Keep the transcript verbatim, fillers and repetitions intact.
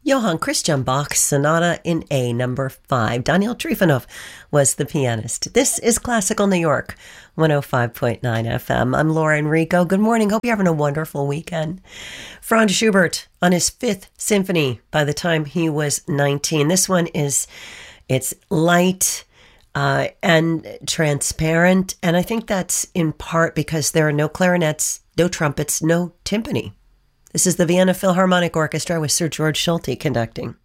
Johann Christian Bach Sonata in A, number five. Daniel Trifonov was the pianist. This is Classical New York, one oh five point nine F M. I'm Laura Enrico. Good morning. Hope you're having a wonderful weekend. Franz Schubert on his fifth symphony by the time he was nineteen. This one is, it's light uh, and transparent. And I think that's in part because there are no clarinets, no trumpets, no timpani. This is the Vienna Philharmonic Orchestra with Sir George Solti conducting.